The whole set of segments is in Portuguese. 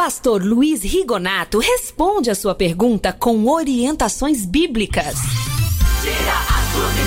Pastor Luiz Rigonato responde a sua pergunta com orientações bíblicas. Tira a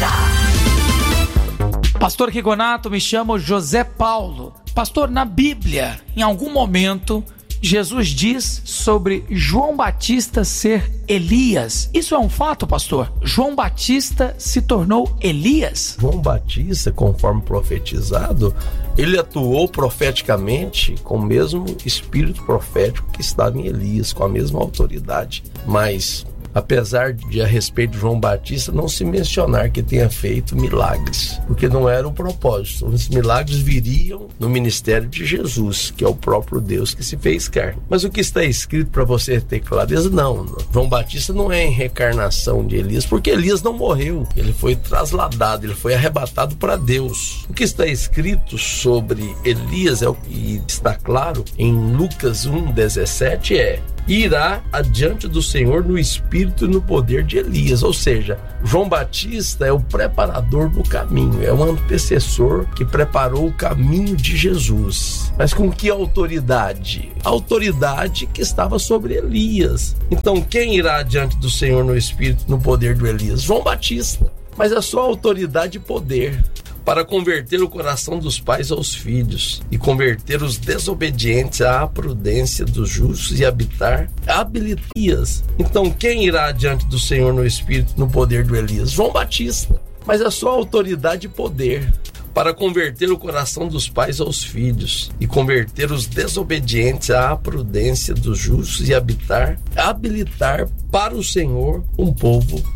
dúvida. Pastor Rigonato, me chamo José Paulo. Pastor, na Bíblia, em algum momento, Jesus diz sobre João Batista ser Elias. Isso é um fato, pastor? João Batista se tornou Elias? João Batista, conforme profetizado, ele atuou profeticamente com o mesmo espírito profético que estava em Elias, com a mesma autoridade. Mas, apesar de a respeito de João Batista não se mencionar que tenha feito milagres, porque não era o propósito. Os milagres viriam no ministério de Jesus, que é o próprio Deus que se fez carne. Mas o que está escrito para você ter clareza, não. João Batista não é a reencarnação de Elias, porque Elias não morreu. Ele foi trasladado, ele foi arrebatado para Deus. O que está escrito sobre Elias é o que está claro em Lucas 1:17 irá adiante do Senhor no espírito e no poder de Elias. Ou seja, João Batista é o preparador do caminho, é o antecessor que preparou o caminho de Jesus. Mas com que autoridade? A autoridade que estava sobre Elias. Então, quem irá adiante do Senhor no espírito e no poder de Elias? João Batista. Mas é só autoridade e poder para converter o coração dos pais aos filhos e converter os desobedientes à prudência dos justos e habitar Elias. Então, quem irá diante do Senhor no espírito e no poder de Elias? João Batista. Mas é só autoridade e poder para converter o coração dos pais aos filhos e converter os desobedientes à prudência dos justos e habilitar para o Senhor um povo